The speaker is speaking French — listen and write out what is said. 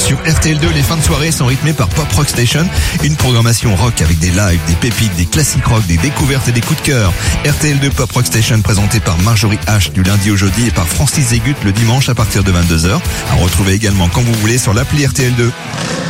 Sur RTL2, les fins de soirée sont rythmées par Pop Rock Station, une programmation rock avec des lives, des pépites, des classiques rock, des découvertes et des coups de cœur. RTL2 Pop Rock Station présenté par Marjorie H du lundi au jeudi et par Francis Zégut le dimanche à partir de 22h. À retrouver également quand vous voulez sur l'appli RTL2.